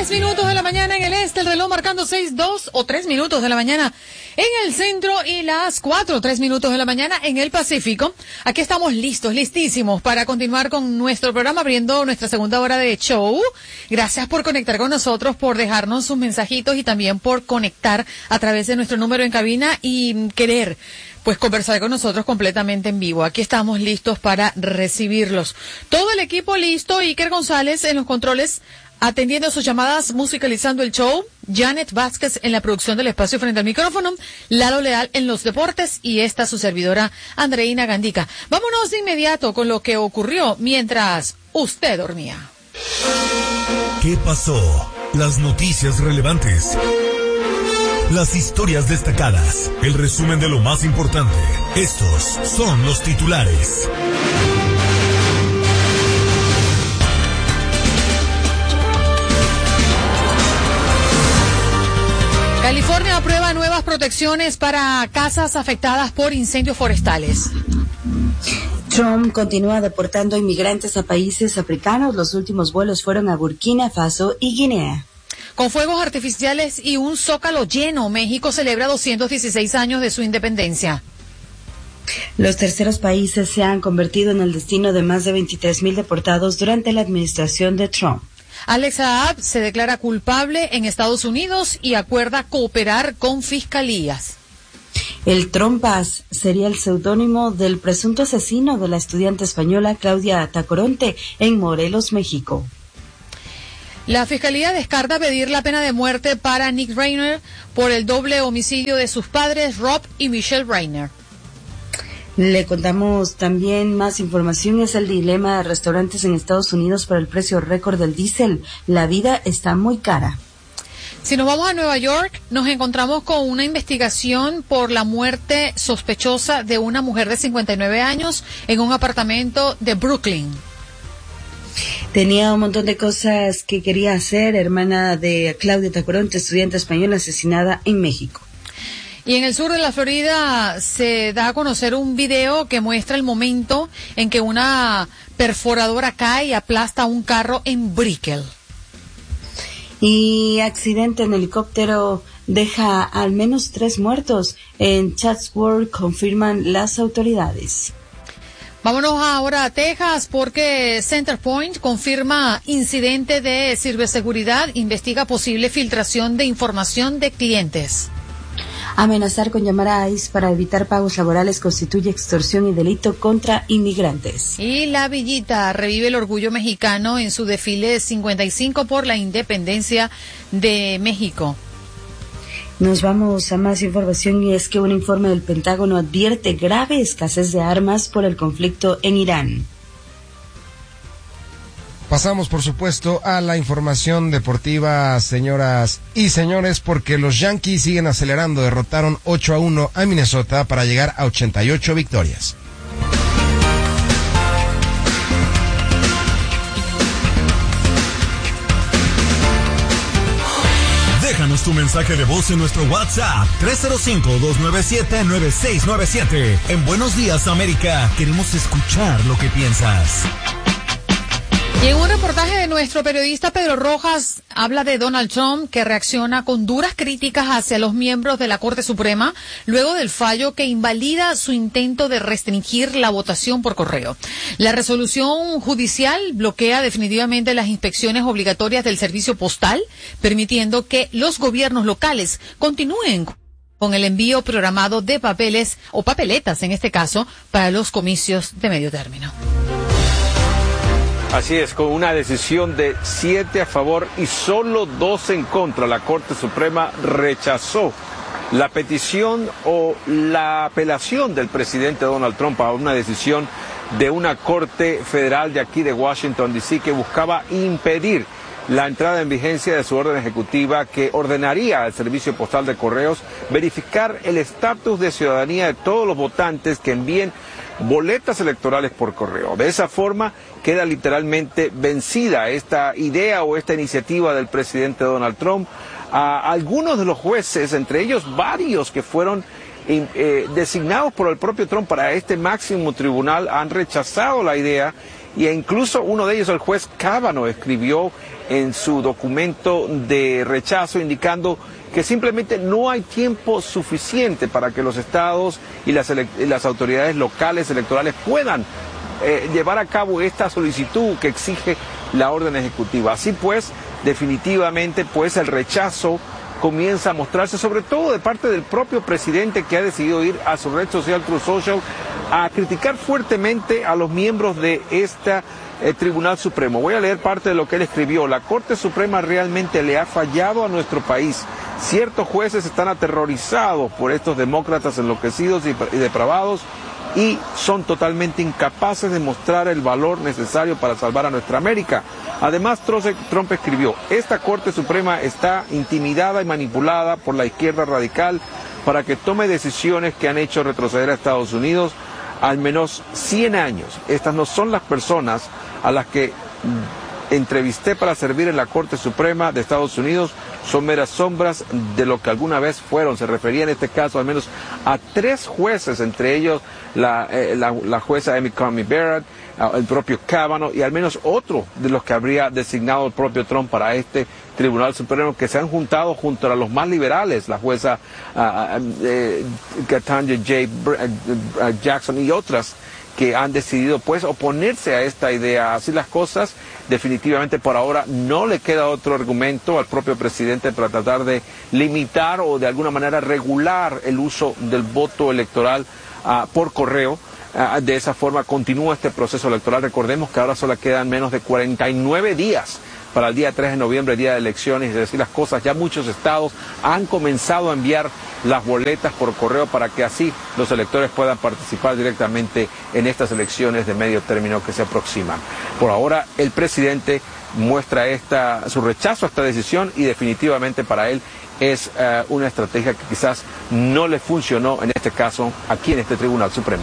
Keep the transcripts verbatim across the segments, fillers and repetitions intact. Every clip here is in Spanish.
Tres minutos de la mañana en el este, el reloj marcando seis, dos o tres minutos de la mañana en el centro y las cuatro, tres minutos de la mañana en el Pacífico. Aquí estamos listos, listísimos para continuar con nuestro programa, abriendo nuestra segunda hora de show. Gracias por conectar con nosotros, por dejarnos sus mensajitos y también por conectar a través de nuestro número en cabina y querer pues conversar con nosotros completamente en vivo. Aquí estamos listos para recibirlos. Todo el equipo listo, Iker González en los controles, atendiendo sus llamadas, musicalizando el show, Janet Vázquez en la producción del espacio frente al micrófono, Lalo Leal en los deportes y esta su servidora Andreina Gandica. Vámonos de inmediato con lo que ocurrió mientras usted dormía. ¿Qué pasó? Las noticias relevantes, las historias destacadas, el resumen de lo más importante. Estos son los titulares. California aprueba nuevas protecciones para casas afectadas por incendios forestales. Trump continúa deportando inmigrantes a países africanos. Los últimos vuelos fueron a Burkina Faso y Guinea. Con fuegos artificiales y un zócalo lleno, México celebra doscientos dieciséis años de su independencia. Los terceros países se han convertido en el destino de más de veintitrés mil deportados durante la administración de Trump. Alex Saab se declara culpable en Estados Unidos y acuerda cooperar con fiscalías. El Trompas sería el seudónimo del presunto asesino de la estudiante española Claudia Tacoronte en Morelos, México. La Fiscalía descarta pedir la pena de muerte para Nick Reiner por el doble homicidio de sus padres, Rob y Michelle Reiner. Le contamos también más información. Es el dilema de restaurantes en Estados Unidos por el precio récord del diésel. La vida está muy cara. Si nos vamos a Nueva York, nos encontramos con una investigación por la muerte sospechosa de una mujer de cincuenta y nueve años en un apartamento de Brooklyn. Tenía un montón de cosas que quería hacer, hermana de Claudia Tacoronte, estudiante española asesinada en México. Y en el sur de la Florida se da a conocer un video que muestra el momento en que una perforadora cae y aplasta un carro en Brickell. Y accidente en helicóptero deja al menos tres muertos en Chatsworth, confirman las autoridades. Vámonos ahora a Texas porque Centerpoint confirma incidente de ciberseguridad, investiga posible filtración de información de clientes. Amenazar con llamar a ICE para evitar pagos laborales constituye extorsión y delito contra inmigrantes. Y La Villita revive el orgullo mexicano en su desfile cincuenta y cinco por la independencia de México. Nos vamos a más información y es que un informe del Pentágono advierte grave escasez de armas por el conflicto en Irán. Pasamos, por supuesto, a la información deportiva, señoras y señores, porque los Yankees siguen acelerando. Derrotaron ocho a uno a Minnesota para llegar a ochenta y ocho victorias. Déjanos tu mensaje de voz en nuestro WhatsApp tres cero cinco, dos nueve siete, nueve seis nueve siete. En Buenos Días, América, queremos escuchar lo que piensas. Y en un reportaje de nuestro periodista Pedro Rojas, habla de Donald Trump, que reacciona con duras críticas hacia los miembros de la Corte Suprema luego del fallo que invalida su intento de restringir la votación por correo. La resolución judicial bloquea definitivamente las inspecciones obligatorias del servicio postal, permitiendo que los gobiernos locales continúen con el envío programado de papeles o papeletas, en este caso, para los comicios de medio término. Así es, con una decisión de siete a favor y solo dos en contra, la Corte Suprema rechazó la petición o la apelación del presidente Donald Trump a una decisión de una Corte Federal de aquí de Washington, D C, que buscaba impedir la entrada en vigencia de su orden ejecutiva que ordenaría al Servicio Postal de Correos verificar el estatus de ciudadanía de todos los votantes que envíen boletas electorales por correo. De esa forma queda literalmente vencida esta idea o esta iniciativa del presidente Donald Trump. A algunos de los jueces, entre ellos varios que fueron eh, designados por el propio Trump para este máximo tribunal, han rechazado la idea e incluso uno de ellos, el juez Kavanaugh, escribió en su documento de rechazo indicando que simplemente no hay tiempo suficiente para que los estados y las, y las autoridades locales electorales puedan eh, llevar a cabo esta solicitud que exige la orden ejecutiva. Así pues, definitivamente, pues el rechazo comienza a mostrarse, sobre todo de parte del propio presidente, que ha decidido ir a su red social Truth Social a criticar fuertemente a los miembros de este eh, Tribunal Supremo. Voy a leer parte de lo que él escribió. La Corte Suprema realmente le ha fallado a nuestro país. Ciertos jueces están aterrorizados por estos demócratas enloquecidos y depravados y son totalmente incapaces de mostrar el valor necesario para salvar a nuestra América. Además, Trump escribió, esta Corte Suprema está intimidada y manipulada por la izquierda radical para que tome decisiones que han hecho retroceder a Estados Unidos al menos cien años. Estas no son las personas a las que entrevisté para servir en la Corte Suprema de Estados Unidos, son meras sombras de lo que alguna vez fueron. Se refería en este caso al menos a tres jueces, entre ellos la, eh, la, la jueza Amy Coney Barrett, el propio Kavanaugh y al menos otro de los que habría designado el propio Trump para este Tribunal Supremo, que se han juntado junto a los más liberales, la jueza uh, uh, Ketanji J. Jackson y otras, que han decidido pues oponerse a esta idea. Así las cosas, definitivamente por ahora no le queda otro argumento al propio presidente para tratar de limitar o de alguna manera regular el uso del voto electoral uh, por correo. Uh, de esa forma continúa este proceso electoral. Recordemos que ahora solo quedan menos de cuarenta y nueve días para el día tres de noviembre, día de elecciones. Es decir, las cosas, ya muchos estados han comenzado a enviar las boletas por correo para que así los electores puedan participar directamente en estas elecciones de medio término que se aproximan. Por ahora, el presidente muestra esta, su rechazo a esta decisión y definitivamente para él es uh, una estrategia que quizás no le funcionó en este caso aquí en este Tribunal Supremo.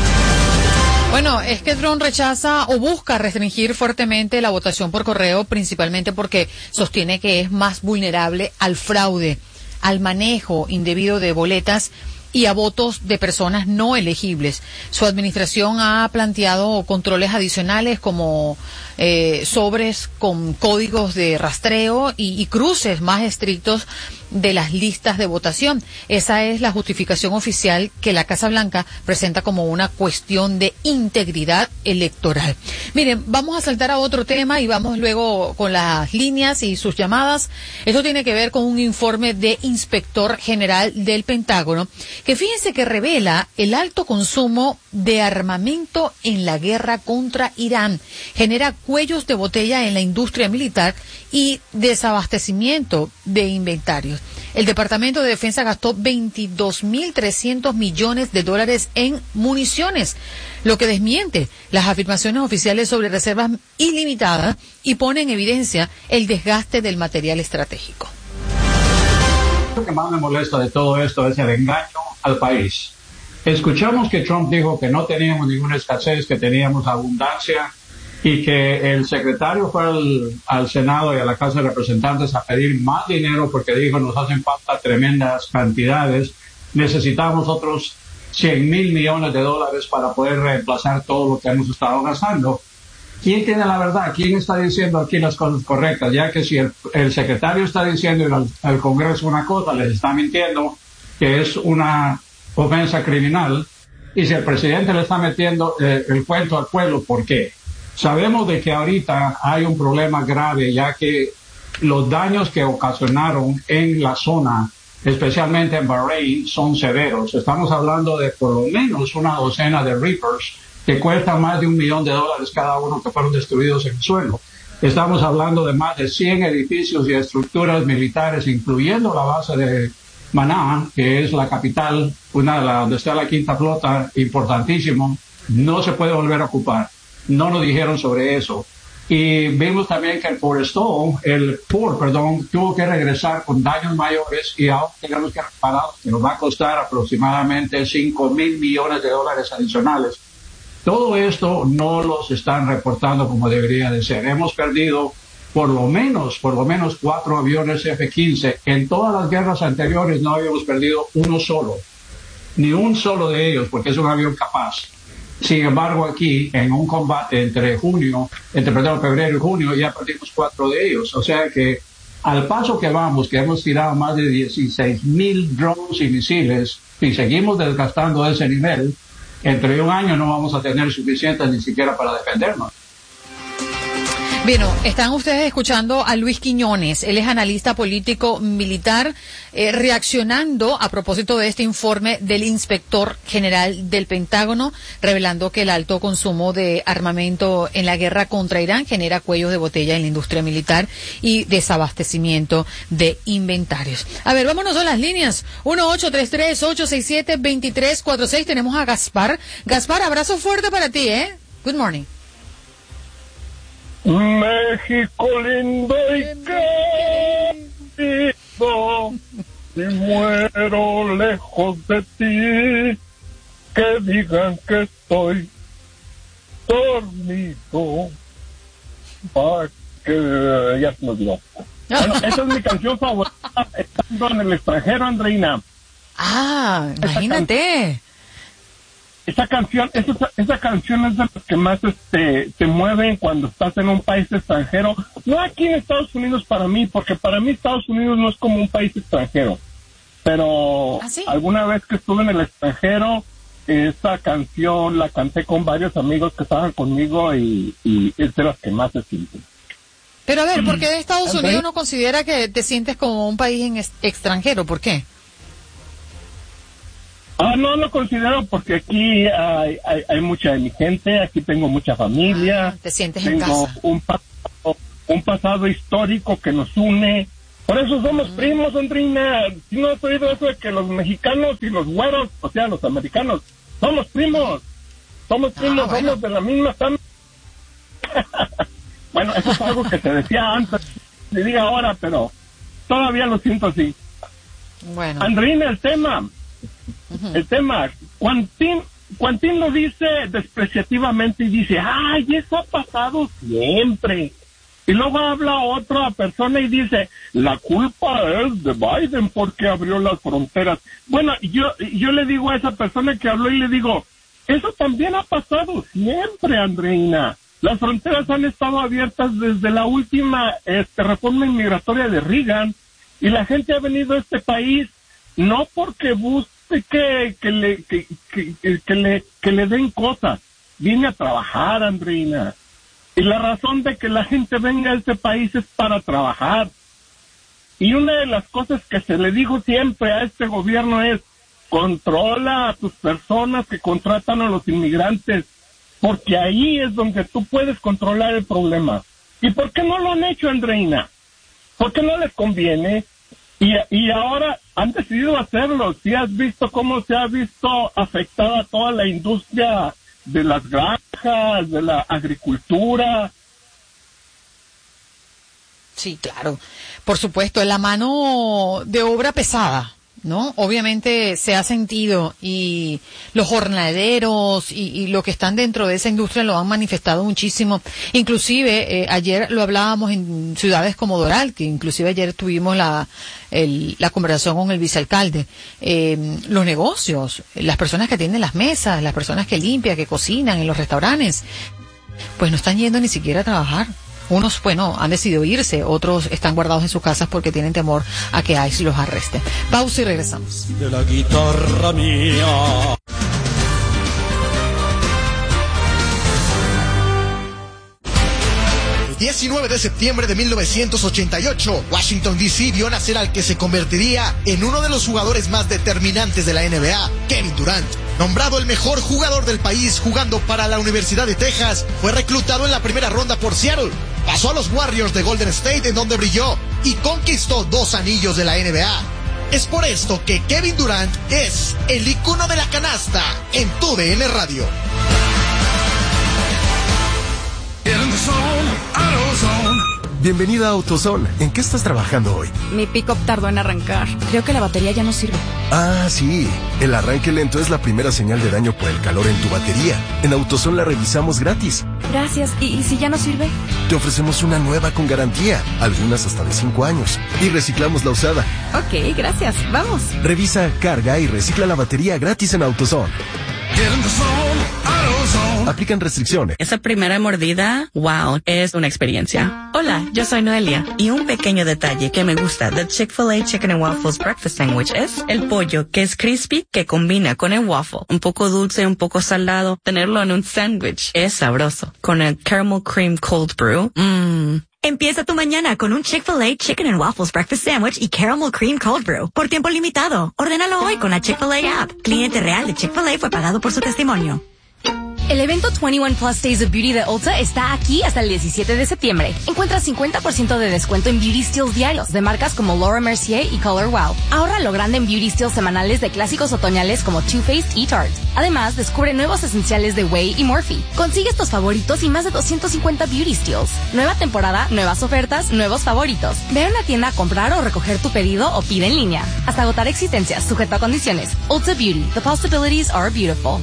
Bueno, es que Trump rechaza o busca restringir fuertemente la votación por correo, principalmente porque sostiene que es más vulnerable al fraude, al manejo indebido de boletas y a votos de personas no elegibles. Su administración ha planteado controles adicionales como eh, sobres con códigos de rastreo y, y cruces más estrictos de las listas de votación. Esa es la justificación oficial que la Casa Blanca presenta como una cuestión de integridad electoral. Miren, vamos a saltar a otro tema y vamos luego con las líneas y sus llamadas. Esto tiene que ver con un informe de Inspector General del Pentágono, que fíjense que revela el alto consumo de armamento en la guerra contra Irán. Genera cuellos de botella en la industria militar y desabastecimiento de inventarios. El Departamento de Defensa gastó veintidós mil trescientos millones de dólares en municiones, lo que desmiente las afirmaciones oficiales sobre reservas ilimitadas y pone en evidencia el desgaste del material estratégico. Lo que más me molesta de todo esto es el engaño al país. Escuchamos que Trump dijo que no teníamos ninguna escasez, que teníamos abundancia, y que el secretario fue al, al Senado y a la Casa de Representantes a pedir más dinero porque dijo nos hacen falta tremendas cantidades, necesitamos otros cien mil millones de dólares para poder reemplazar todo lo que hemos estado gastando. ¿Quién tiene la verdad? ¿Quién está diciendo aquí las cosas correctas? Ya que si el, el secretario está diciendo al, al Congreso una cosa, les está mintiendo, que es una ofensa criminal, y si el presidente le está metiendo eh, el cuento al pueblo, ¿por qué? Sabemos de que ahorita hay un problema grave, ya que los daños que ocasionaron en la zona, especialmente en Bahrein, son severos. Estamos hablando de por lo menos una docena de Reapers que cuestan más de un millón de dólares cada uno, que fueron destruidos en el suelo. Estamos hablando de más de cien edificios y estructuras militares, incluyendo la base de Manaa, que es la capital, una de la, donde está la quinta flota, importantísimo, no se puede volver a ocupar. No nos dijeron sobre eso. Y vimos también que el Forestall, el Ford, perdón, tuvo que regresar con daños mayores y ahora tenemos que reparar, que nos va a costar aproximadamente cinco mil millones de dólares adicionales. Todo esto no los están reportando como debería de ser. Hemos perdido por lo menos, por lo menos cuatro aviones F quince. En todas las guerras anteriores no habíamos perdido uno solo, ni un solo de ellos, porque es un avión capaz. Sin embargo, aquí, en un combate entre junio, entre perdón, febrero y junio, ya perdimos cuatro de ellos. O sea que, al paso que vamos, que hemos tirado más de dieciséis mil drones y misiles, y seguimos desgastando ese nivel, entre un año no vamos a tener suficiente ni siquiera para defendernos. Bien, están ustedes escuchando a Luis Quiñones, él es analista político militar, eh, reaccionando a propósito de este informe del inspector general del Pentágono, revelando que el alto consumo de armamento en la guerra contra Irán genera cuellos de botella en la industria militar y desabastecimiento de inventarios. A ver, vámonos a las líneas. uno ocho tres tres, ocho seis siete, dos tres cuatro seis. Tenemos a Gaspar. Gaspar, abrazo fuerte para ti, ¿eh? Good morning. México lindo y querido, si muero lejos de ti, que digan que estoy dormido, para que ya se nos dio. Bueno, esa es mi canción favorita, estando en el extranjero, Andreina. Ah, imagínate. Esa canción, esa, esa canción es de las que más este, te mueven cuando estás en un país extranjero. No aquí en Estados Unidos para mí, porque para mí Estados Unidos no es como un país extranjero. Pero ¿ah, sí? Alguna vez que estuve en el extranjero, esa canción la canté con varios amigos que estaban conmigo y, y es de las que más se sienten. Pero a ver, ¿por qué de Estados Unidos no considera que te sientes como un país en ex- extranjero? ¿Por qué? Ah, no lo considero porque aquí hay, hay, hay mucha de mi gente, aquí tengo mucha familia. Ah, te sientes tengo en casa. Un pasado, un pasado histórico que nos une. Por eso somos mm. primos, Andrina. Si no has oído eso de que los mexicanos y los güeros, o sea, los americanos, somos primos. Somos primos, ah, bueno. Somos de la misma familia. Bueno, eso es algo que se decía antes, se diga ahora, pero todavía lo siento así. Bueno. Andrina, el tema... Uh-huh. El tema, Quantín, Quantín lo dice despreciativamente y dice, ay, eso ha pasado siempre. Y luego habla otra persona y dice, la culpa es de Biden porque abrió las fronteras. Bueno, yo, yo le digo a esa persona que habló y le digo, eso también ha pasado siempre, Andreina. Las fronteras han estado abiertas desde la última este, reforma inmigratoria de Reagan y la gente ha venido a este país no porque busque que, que, le, que, que, que, le, que le den cosas. Viene a trabajar, Andreina. Y la razón de que la gente venga a este país es para trabajar. Y una de las cosas que se le dijo siempre a este gobierno es, controla a tus personas que contratan a los inmigrantes, porque ahí es donde tú puedes controlar el problema. ¿Y por qué no lo han hecho, Andreina? ¿Por qué no les conviene? Y, y ahora han decidido hacerlo. ¿Sí has visto cómo se ha visto afectada toda la industria de las granjas, de la agricultura? Sí, claro. Por supuesto, la mano de obra pesada, ¿no? Obviamente se ha sentido y los jornaleros y, y los que están dentro de esa industria lo han manifestado muchísimo. Inclusive, eh, ayer lo hablábamos en ciudades como Doral, que inclusive ayer tuvimos la, el, la conversación con el vicealcalde. Eh, los negocios, las personas que atienden las mesas, las personas que limpian, que cocinan en los restaurantes, pues no están yendo ni siquiera a trabajar. Unos, bueno, han decidido irse, otros están guardados en sus casas porque tienen temor a que ICE los arreste. Pausa y regresamos. De la guitarra mía. El diecinueve de septiembre de mil novecientos ochenta y ocho, Washington D C vio nacer al que se convertiría en uno de los jugadores más determinantes de la N B A, Kevin Durant. Nombrado el mejor jugador del país jugando para la Universidad de Texas, fue reclutado en la primera ronda por Seattle. Pasó a los Warriors de Golden State, en donde brilló y conquistó dos anillos de la N B A. Es por esto que Kevin Durant es el icono de la canasta en tu D N Radio. Bienvenida a AutoZone. ¿En qué estás trabajando hoy? Mi pick-up tardó en arrancar. Creo que la batería ya no sirve. Ah, sí. El arranque lento es la primera señal de daño por el calor en tu batería. En AutoZone la revisamos gratis. Gracias. ¿Y, y si ya no sirve? Te ofrecemos una nueva con garantía, algunas hasta de cinco años. Y reciclamos la usada. Ok, gracias. Vamos. Revisa, carga y recicla la batería gratis en AutoZone. Aplican restricciones. Esa primera mordida, wow, es una experiencia. Hola, yo soy Noelia. Y un pequeño detalle que me gusta del Chick-fil-A Chicken and Waffles Breakfast Sandwich es el pollo, que es crispy, que combina con el waffle. Un poco dulce, un poco salado. Tenerlo en un sándwich es sabroso. Con el caramel cream cold brew, mmm. Empieza tu mañana con un Chick-fil-A Chicken and Waffles Breakfast Sandwich y Caramel Cream Cold Brew. Por tiempo limitado. Ordénalo hoy con la Chick-fil-A app. Cliente real de Chick-fil-A fue pagado por su testimonio. El evento veintiuno Plus Days of Beauty de Ulta está aquí hasta el diecisiete de septiembre. Encuentra cincuenta por ciento de descuento en beauty steals diarios de marcas como Laura Mercier y Color Wow. Ahorra lo grande en beauty steals semanales de clásicos otoñales como Too Faced y Tarte. Además, descubre nuevos esenciales de Way y Morphe. Consigue estos favoritos y más de doscientos cincuenta beauty steals. Nueva temporada, nuevas ofertas, nuevos favoritos. Ve a una tienda a comprar o recoger tu pedido o pide en línea. Hasta agotar existencias, sujeto a condiciones. Ulta Beauty. The possibilities are beautiful.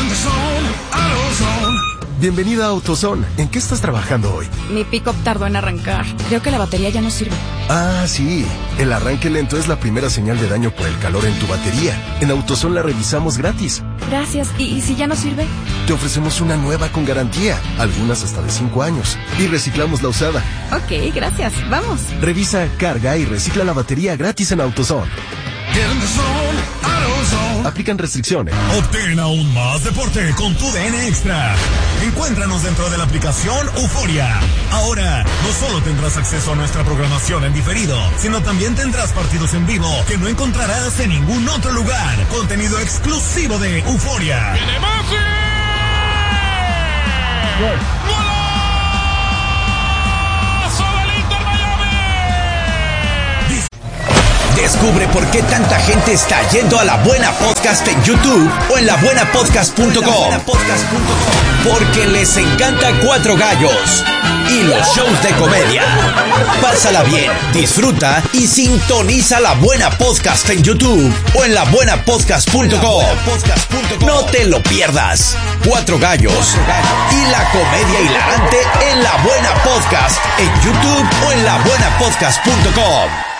Bienvenida a AutoZone. ¿En qué estás trabajando hoy? Mi pick-up tardó en arrancar. Creo que la batería ya no sirve. Ah, sí. El arranque lento es la primera señal de daño por el calor en tu batería. En AutoZone la revisamos gratis. Gracias. ¿Y, y si ya no sirve? Te ofrecemos una nueva con garantía, algunas hasta de cinco años. Y reciclamos la usada. Ok, gracias. Vamos. Revisa, carga y recicla la batería gratis en AutoZone. Aplican restricciones. Obtén aún más deporte con tu D N Extra. Encuéntranos dentro de la aplicación Euforia. Ahora, no solo tendrás acceso a nuestra programación en diferido, sino también tendrás partidos en vivo que no encontrarás en ningún otro lugar. Contenido exclusivo de Euforia. ¡Viene Messi! Descubre por qué tanta gente está yendo a La Buena Podcast en YouTube o en la buena podcast punto com. Porque les encanta Cuatro Gallos y los shows de comedia. Pásala bien, disfruta y sintoniza La Buena Podcast en YouTube o en la buena podcast punto com. No te lo pierdas. Cuatro Gallos y la comedia hilarante en La Buena Podcast en YouTube o en la buena podcast punto com.